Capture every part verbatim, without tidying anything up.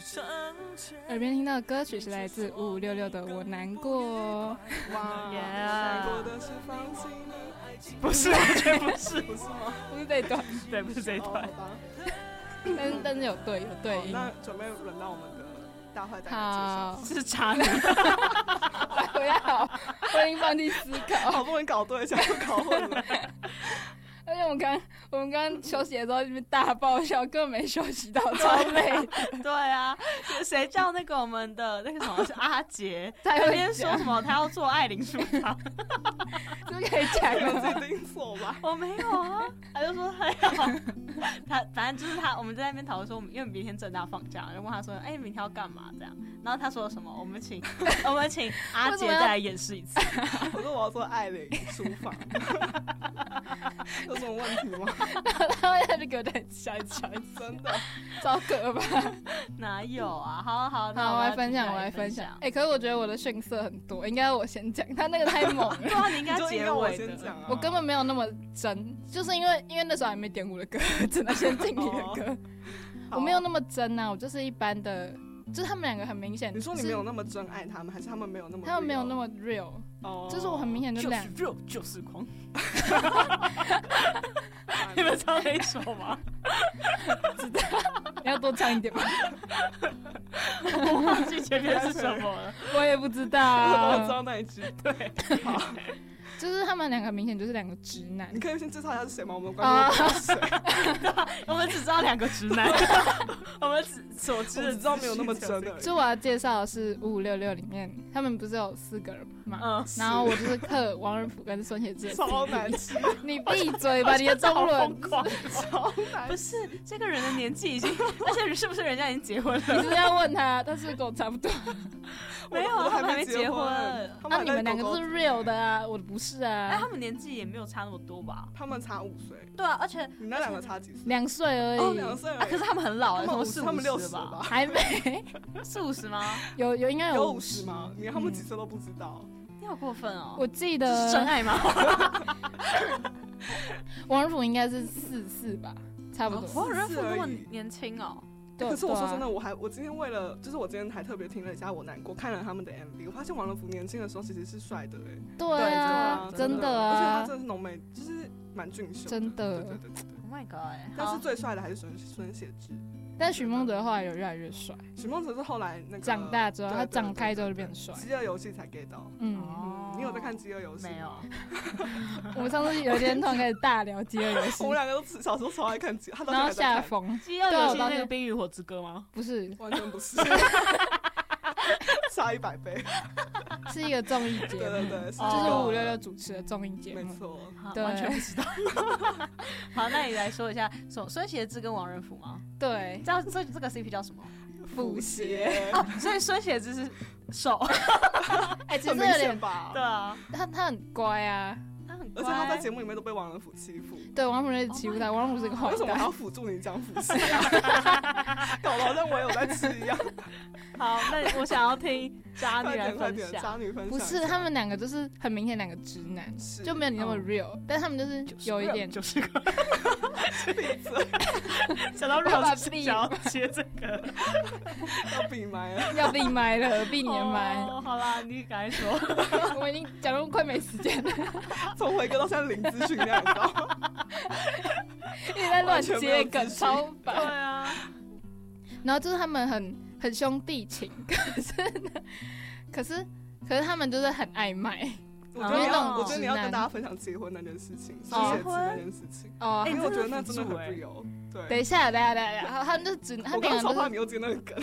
耳边听到的歌曲是来自五五六六的《我难过》。 哇， 难过的是放弃你， 不是，完全不是， 不是吗？ 不是这一段， 对，不是这一段。 但是但是有对有对音。 那准备轮到我们的大坏蛋介好， 是渣女。 我要好，我已经放弃思考， 好不容易搞对，结果搞混了。 而且我们刚我们刚休息的时候，那边大爆笑，根本没休息到，超累的。 对啊，谁叫那个我们的那个什么是阿杰， 在那边说什么他要做爱玲书堂， 这可以讲有吗？ 自己听错吧？ 我没有啊，他就说他要，他反正就是他，我们在那边讨论说，我们因为明天正大放假，就问他说，哎、欸，明天要干嘛这样？然后他说什么？我们请我们请阿杰再来演示一次。 我说我要做爱玲书房。有什么问题吗？ 然后他就给我在想一想， 真的超可怕。 哪有啊？好好，那好，我来来分享，我来分享。哎、欸，可是我觉得我的逊色很多，应该我先讲，他那个太猛了。 对啊，你应该结尾先讲啊。 我根本没有那么真，就是因为因为那时候还没点我的歌，只能先听你的歌。我没有那么真啊，我就是一般的，就是他们两个很明显。 你说你没有那么真爱他们，还是他们没有那么 real？ 他们没有那么 real。哦，就是我很明显就两就是 real 就是狂。你们知道那一首吗？ 知道，你要多唱一点吗？ 我忘记前面是什么了， 我也不知道。 我知道那一句， 对， 好，就是他们两个明显就是两个直男。 你可以先介绍一下是谁吗？我们的观众不知道谁。 我们只知道两个直男，我们只所知的知道没有那么真的。 就我要介绍的是五五六六里面，他们不是有四个人吗？ 嗯， 然后我就是克王仁甫跟孙协志。 超难吃！ 你闭嘴吧，你的中伦超难。 不是这个人的年纪已经，而且是不是人家已经结婚了？ 你是要问他，他是跟我差不多。 没有，他们还没结婚。 那、啊、你们两个是 real 的啊，我的不是啊。 哎，他们年纪也没有差那么多吧？ 他们差五岁。 对啊，而且你那两个差几岁？ 两岁而已。 哦，两岁而已。 啊，可是他们很老了， 他们四他们六十吧？ 还没， 四五十吗？ 有有应该有五十吗？你他们几岁都不知道。 你好过分哦！ 我记得这是真爱吗？ 王仁甫应该是四四吧，差不多。 王仁甫那么年轻哦。 对，可是我说真的，我还我今天为了，就是我今天还特别听了一下《我难过》，看了他们的 M V， 我发现王仁甫年轻的时候其实是帅的哎。 对啊，真的啊， 而且他真的是浓眉，就是蛮俊秀。 真的。 对对对对。 Oh my god！ 但是最帅的还是孙孙协志。 但许孟哲后来有越来越帅。 许孟哲是后来那个长大之后，他长开之后就变帅。 饥饿游戏才 get 到。 嗯， 你有在看饥饿游戏？ 没有。 我们上次有一天突然开始大聊饥饿游戏。 我们两个都小时候超爱看饥饿， 然后下风。 饥饿游戏那个《冰与火之歌》吗？ 不是， 完全不是。差一百倍， 是一个综艺节目， 对对对， 就是五五六六主持的综艺节目， 没错， 完全不知道。好，那你来说一下，孙协志跟王仁甫吗？ 对， 知道这这个 C P 叫什么？ 甫协。 哦，所以孙协志是瘦， 哎，其实有点吧？ 对啊， 他他很乖啊。 而且他在节目里面都被王仁甫欺负， 对，王仁甫在欺负他，王仁甫是个坏蛋。 为什么还要辅助你讲辅系啊？搞得好像我有在吃一样。 好，那我想要听渣女来分享。 渣女分享。 不是，他们两个就是很明显两个直男，就没有你那么 real，、嗯、但他们就是有一点就是个。想到 real 是想要接这个， 要闭麦了， 要闭麦了，闭你的麦。 哦，好啦，你赶快说。 我已经讲到快没时间了。 从回歌到现在零资讯量，你知道吗？ 一直在乱接梗，超烦。 对啊。 然后就是他们很很兄弟情，可是呢，可是可是他们就是很爱卖。 我觉得你要，我觉得你要跟大家分享结婚那件事情，孙协志那件事情。 哦， 因为我觉得那真的很 real。对， 等一下，等一下，等一下，他们就是直男。 我刚超怕你又接那个梗。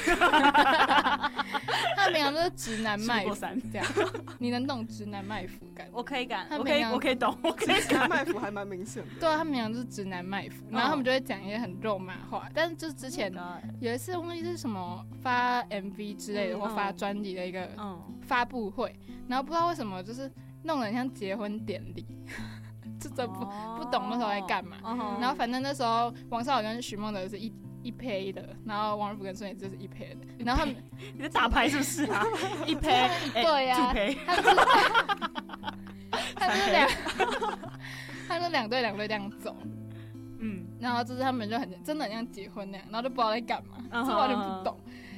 他们两个都是直男卖腐，这样你能懂直男卖腐感？ 我可以感，我可以，我可以懂，我可以直男卖腐还蛮明显的。 对啊，他们两个就是直男卖腐，然后他们就会讲一些很肉麻话。但是就是之前有一次忘记是什么发 M V 之类的，或发专辑的一个发布会，然后不知道为什么就是弄得很像结婚典礼。就真不不懂那时候在干嘛，然后反正那时候王少有跟许孟哲是一一胚的，然后王仁甫跟孙协志是一胚的，然后他们你在打牌是不是啊？一胚对呀， two胚， 他是他是两，他是两队两队这样走，嗯，然后就是他们就很真的很像结婚那样，然后就不知道在干嘛，就完全不懂。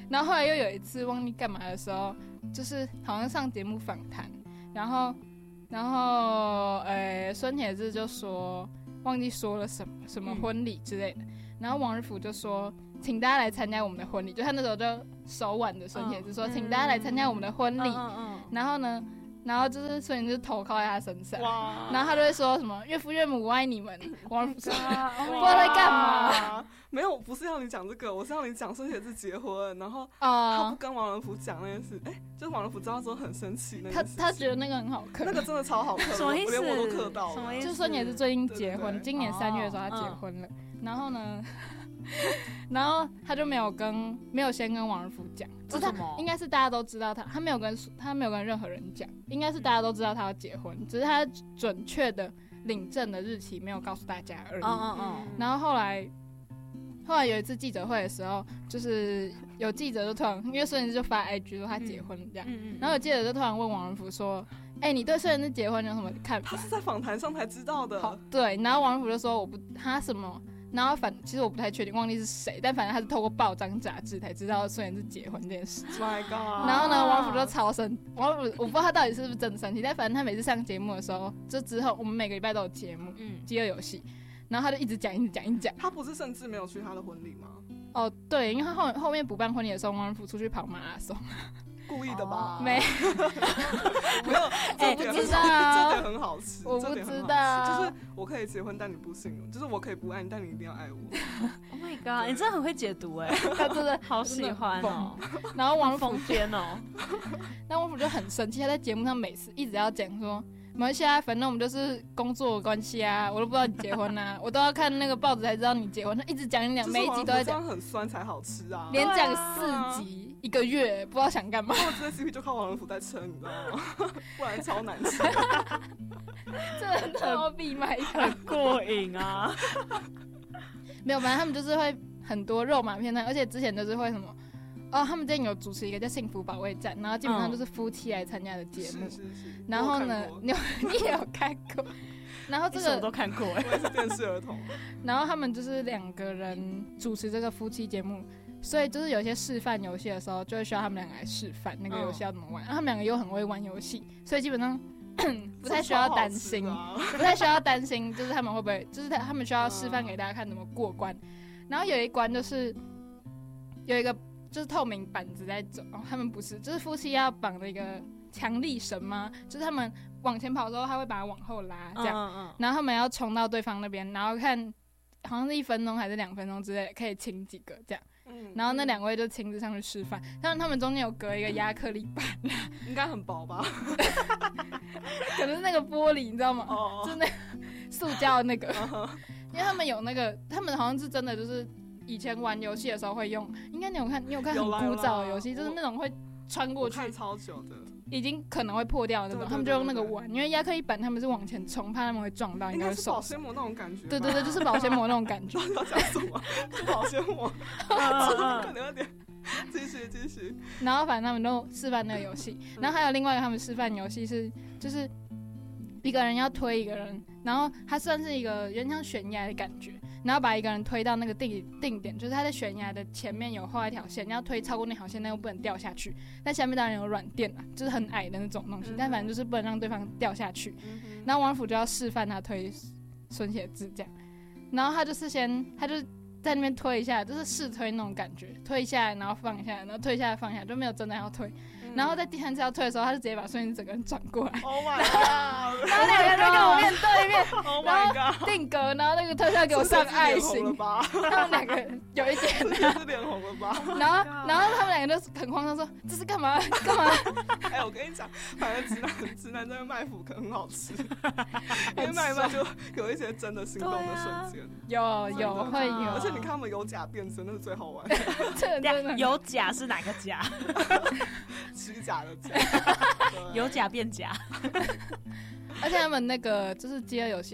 然后后来又有一次忘记干嘛的时候，就是好像上节目访谈，然后然后呃孙铁志就说忘记说了什么什么婚礼之类的，嗯、然后王日福就说请大家来参加我们的婚礼，就他那时候就手挽着孙铁志说、嗯、请大家来参加我们的婚礼，嗯嗯、然后呢。然后就是孙燕姿头靠在他身上，然后他就会说什么岳父岳母我爱你们，王日福说不知道在干嘛。 没有，不是要你讲这个，我是要你讲孙铁志结婚，然后他不跟王仁福讲那件事，哎、呃，就是王仁福知道之后很生气那件事情。 他他觉得那个很好磕， 那个真的超好磕， 什么意思？ 连我都磕到了。 什么意思？ 就是孙铁志最近结婚，对对对今年三月的时候他结婚了，哦、然后呢？然后他就没有跟没有先跟王仁福讲，就是他应该是大家都知道他，他没有跟他没有跟任何人讲，应该是大家都知道他要结婚，只是他准确的领证的日期没有告诉大家而已。 嗯嗯嗯。 然后后来后来有一次记者会的时候，就是有记者就突然，因为孙燕姿就发 I G 说他结婚这样，嗯嗯、然后有记者就突然问王仁福说：“哎、欸，你对孙燕姿结婚有什么看法？” 他是在访谈上才知道的。 好，对，然后王仁福就说：“我不，他什么。”然后反其实我不太确定，忘记是谁，但反正他是透过报章杂志才知道孙燕姿结婚这件事。 My God！ 然后呢，王福就超生，王福我不知道他到底是不是真的生气，但反正他每次上节目的时候，就之后我们每个礼拜都有节目，嗯，饥饿游戏，然后他就一直讲，一直讲，一直讲。 他不是甚至没有去他的婚礼吗？ 哦，对，因为他后后面补办婚礼的时候，王福出去跑马拉松。 故意的吧？ 没， 没有，这点很好，这点很好吃， 我不知道， 就是我可以结婚，但你不信，就是我可以不爱你，但你一定要爱我。 Oh my god， 你真的很会解读哎， 他真的好喜欢哦。 然后王福编哦， 那王福就很生气，他在节目上每次一直要讲说。没关系啊，反正我们就是工作的关系啊，我都不知道你结婚啊，我都要看那个报纸才知道你结婚。他一直讲一讲，每一集都在讲， 很酸才好吃啊， 连讲四集、啊、一个月，不知道想干嘛。 我这 C P 就靠王仁福在撑，你知道吗？不然超难吃。 真的超闭麦， 很过瘾啊。 没有，反正他们就是会很多肉麻片段，而且之前就是会什么。哦，他们之前有主持一个叫《幸福保卫战》，然后基本上就是夫妻来参加的节目。 嗯、是是是。 然后呢，你有你也有看过？然后这个我都看过， 我也是电视儿童。 然后他们就是两个人主持这个夫妻节目，所以就是有一些示范游戏的时候，就会需要他们两个来示范那个游戏要怎么玩。嗯、然后他们两个又很会玩游戏，所以基本上不太需要担心， 啊、 不太需要担心，就是他们会不会，就是他们需要示范给大家看怎么过关。然后有一关就是有一个。就是透明板子在走、哦，他们不是，就是夫妻要绑的一个强力绳吗？就是他们往前跑的时候，他会把它往后拉，这样，嗯嗯嗯然后他们要冲到对方那边，然后看好像是一分钟还是两分钟之类的，可以亲几个这样。嗯、然后那两位就亲自上去示范，但是他们中间有隔一个亚克力板， 应该很薄吧？ 可能是那个玻璃，你知道吗？哦，就是那个塑胶的那个，因为他们有那个，他们好像是真的就是。以前玩游戏的时候会用，应该你有看，你有看很古早的游戏，就是那种会穿过去， 看超久的， 已经可能会破掉的那种，他们就用那个玩，因为亚克力板他们是往前冲，怕他们会撞到，应该会受伤。 保鲜膜那种感觉。 对对对，就是保鲜膜那种感觉。 要讲什么？是保鲜膜。可能有点。继续继续。 然后反正他们都示范那个游戏，然后还有另外一个他们示范游戏是就是一个人要推一个人，然后它算是一个有点像悬崖的感觉。然后把一个人推到那个定定点，就是他在悬崖的前面有画一条线，你要推超过那条线，但又不能掉下去。但下面当然有软垫啊，就是很矮的那种东西，嗯、但反正就是不能让对方掉下去。嗯、然后王福就要示范他推孙铁志这样，然后他就是先，他就在那边推一下，就是试推那种感觉，推一下然后放一下，然后推一下放一下，就没有真的要推。然后在第三次要推的时候，他就直接把孙燕姿整个人转过来 ，Oh my god！ 然后两个人就跟我面对面， ，Oh my god！ 然后定格，然后那个特效给我上爱心，他们两个人有一点， 是脸红了吧？ 然后，然后他们两个就很慌张说：“这是干嘛？干嘛？” 哎，我跟你讲，反正直男直男这边卖腐可很好吃，因为卖一卖就有一些真的心动的瞬间， 有有会有， 而且你看他们有假变身，那是最好玩的。 真的有假是哪个假？ 虚假的假， 有假变假。 而且他们那个就是饥饿游戏的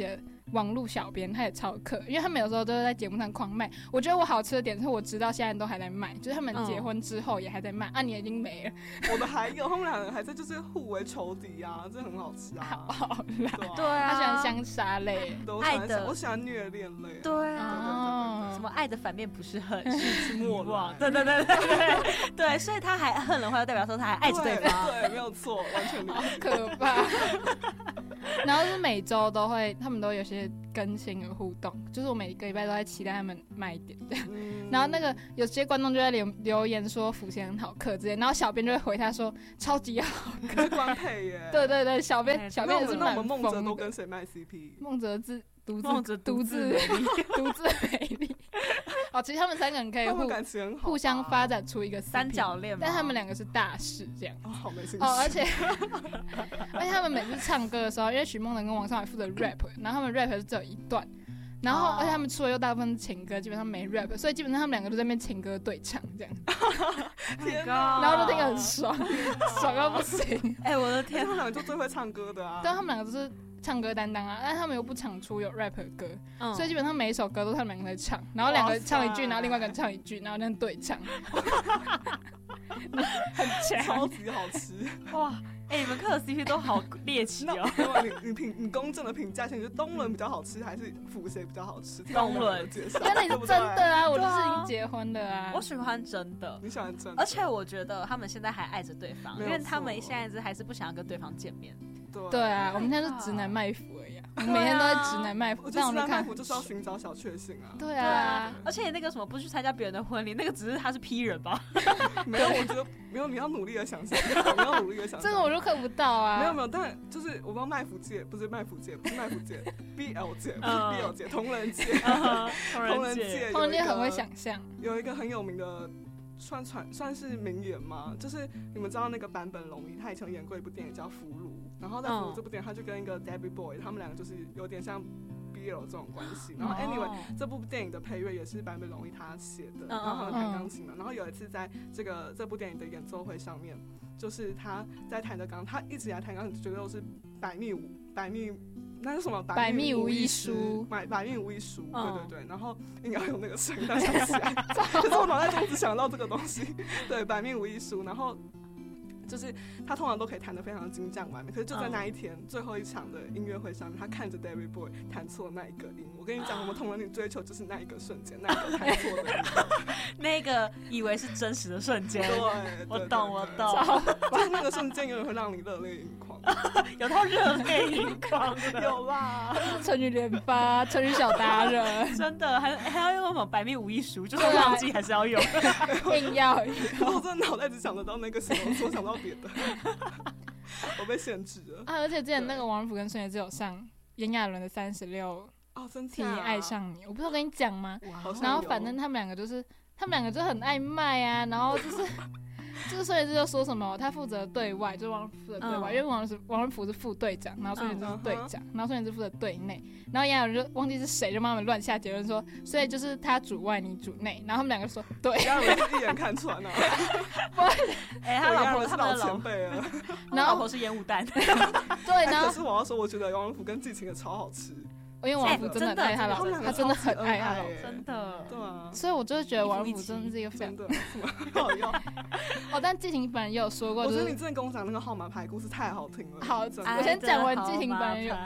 网络小编，他也超氪，因为他们有时候都是在节目上狂卖。我觉得我好吃的点是我知道现在都还在卖，就是他们结婚之后也还在卖、嗯、啊，你已经没了。 我的还有，他们两个还在就是互为仇敌啊，这很好吃啊。 好啦， 对啊， 他喜欢香沙类， 爱的我喜欢虐恋类。 对啊， 对对对对对， 什么爱的反面不是恨，是莫忘。对对对对对对，所以他还恨的话，就代表说他还爱着对方。 对，没有错，完全没有。 好可怕。然后是每周都会，他们都有些更新的互动，就是我每个礼拜都在期待他们卖点这样。嗯、然后那个有些观众就在留留言说福贤很好嗑之类，然后小编就会回他说超级好嗑。 官配耶。 对对对，小编小编也是蛮疯的。 那我们孟哲都跟谁卖 C P？ 孟哲自独自独自美丽，独自美丽。哦，其实他们三个人可以互互相发展出一个 C P, 三角恋， 但他们两个是大事这样。 哦，好没兴趣。 哦，而且而且他们每次唱歌的时候，因为许梦能跟王少伟负责 rap， 然后他们 rap 是只有一段，然后、哦、而且他们出的又大部分是情歌，基本上没 rap， 所以基本上他们两个都在那边情歌对唱这样。 天哪！ 然后就听得很爽，爽到不行。 哎、欸，我的天， 他们两个就最会唱歌的啊。 对，他们两个都是唱歌担当啊，但他们又不常出有 rap 的歌、嗯，所以基本上每一首歌都是他们两个在唱，然后两个唱一句，然后另外一个人唱一句，然后那样对唱，很强， 超级好吃哇！哎、欸，你们嗑的 C P 都好猎奇哦。 那你你评你公正的评价，你觉得东伦比较好吃，还是福谁比较好吃？ 东伦， 那你是真的啊，我就是已经结婚的啊。 我喜欢真的， 你喜欢真的， 而且我觉得他们现在还爱着对方，因为他们现在还是不想要跟对方见面。 对, 对啊，我们现在是直男卖腐而已、啊，我们每天都在直男卖腐。 我觉得直男卖腐就是要寻找小确幸啊。 对啊， 而且那个什么不去参加别人的婚礼，那个只是他是 P 人吧？ 没有，我觉得没有，你要努力的想象，你要努力的想象。 这个我就看不到啊。 没有没有，但就是我不知道卖腐界不是卖腐界，不是卖腐界 ，B L 界不是 B L 界，同人界，同人界， 同人界很会想象。 有一个很有名的。算传算是名言吗？就是你们知道那个坂本龙一，他以前演过一部电影叫《俘虏》，然后在《俘虏》这部电影，他就跟一个 David Boy， 他们两个就是有点像 B L 这种关系。然后 anyway，、哦、这部电影的配乐也是坂本龙一他写的，然后他们弹钢琴嘛。然后有一次在这个这部电影的演奏会上面，就是他在弹的钢，他一直以来弹钢琴绝对都是百密百密。那是什么？ 百密无一疏， 百百密无一疏，对对对。然后应该有那个声音，但想不起来。可是我脑袋中只想到这个东西，对，百密无一疏。然后就是他通常都可以弹得非常精湛完美，可是就在那一天、嗯、最后一场的音乐会上面，他看着 David Boy 弹错那一个音。我跟你讲，我们同人女追求就是那一个瞬间，那一个弹错的音， 那个以为是真实的瞬间。 对， 我懂，我懂。 就是那个瞬间，永远会让你热泪盈眶。 有到热泪盈眶的， 有啦。 成语连发，成语小达人， 真的还还要用什么百密无一疏，就算忘记还是要用， 硬要。 我真的脑袋只想得到那个形容词，我想到别的，我被限制了啊！而且之前那个王仁甫跟孙燕姿有上炎亚纶的三十六题爱上你，我不是跟你讲吗？然后反正他们两个就是，他们两个就很爱卖啊，然后就是。就是孙燕姿就说什么，他负责对外，就是王仁甫负责对外，嗯、因为王仁王仁甫是副队长，然后孙燕姿是队长，嗯、然后孙燕姿负责对内，然后炎亚纶就忘记是谁，就帮他们乱下结论说，所以就是他主外，你主内，然后他们两个说对， 炎亚纶是一眼看穿啊， 哎、欸，他老婆是老前辈了， 然后老婆是烟雾弹，对， 然后可是我要说，我觉得王仁甫跟季芹也超好吃。 因为王仁甫真的爱他老婆，他真的很爱他老婆， 真的， 对啊， 所以我就是觉得王仁甫真的是一个非常的好用。 哦，但季芹本人也有说过， 我觉得你之前跟我讲那个号码牌故事太好听了。 好，我先讲完季芹本人有，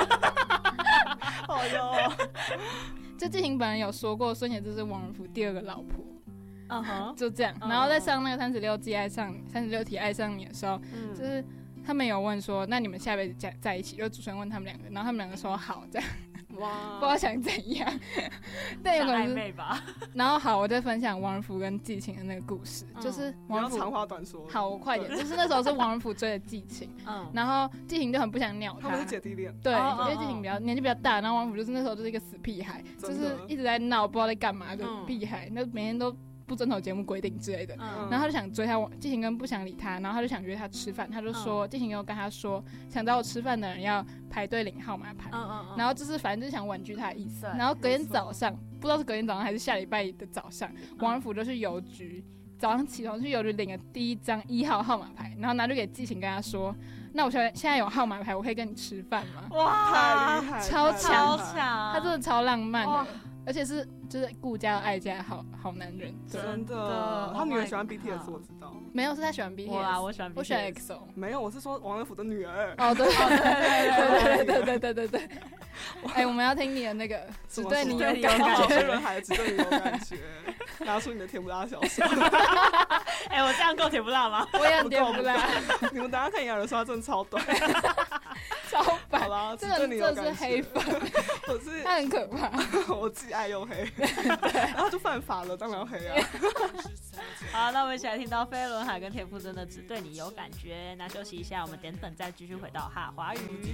好用。 就季芹本人有说过，孙燕姿是王仁甫第二个老婆。 嗯哼， 就这样。然后在上那个三十六计爱上三十六题爱上你的时候，嗯、就是他们有问说，那你们下辈子在在一起？就主持人问他们两个，然后他们两个说好，这样。哇，不知道想怎样，但有可能是暧昧吧。 然后好，我再分享王仁甫跟季芹的那个故事，嗯、就是王仁甫长话短说。 好，我快点，就是那时候是王仁甫追的季芹，嗯，然后季芹就很不想鸟他。 他们是姐弟恋。 对，哦、因为季芹比较年纪比较大，然后王仁甫就是那时候就是一个死屁孩，就是一直在闹，不知道在干嘛的屁孩，那、嗯、每天都。不遵守节目规定之类的，嗯、然后他就想追他，季芹根不想理他，然后他就想约他吃饭，他就说，季芹又跟他说，想找我吃饭的人要排队领号码牌，嗯嗯嗯然后就是反正就是想婉拒他的意思。然后隔天早上，不知道是隔天早上还是下礼拜的早上，王仁甫就去邮局，早上起床去邮局领了第一张一号号码牌，然后拿去给季芹跟他说， 那我现在现在有号码牌，我可以跟你吃饭吗？ 哇， 太厉害， 超强， 他真的超浪漫的，而且是就是顾家爱家好好男人， 真的。他女儿喜欢 B T S， 我知道。 没有，是他喜欢 B T S， 啊，我喜欢 B T S， 我喜欢 X O。 没有，我是说王仁甫的女儿。 哦，对对对对对对对对对。哎，我们要听你的那个，只对你有感觉。 飞轮海只对你有感觉，拿出你的甜不辣小手。 哎，我这样够甜不辣吗？ 我也很甜不辣。 你们等下看杨人说他真的超短。 超白， 好啦， 这个这是黑粉， 我是他很可怕， 我既爱又黑，然后就犯法了，当然要黑啊。 好，那我们一起来听到飞轮海跟田馥甄的只对你有感觉。那休息一下，我们等等再继续回到哈华语。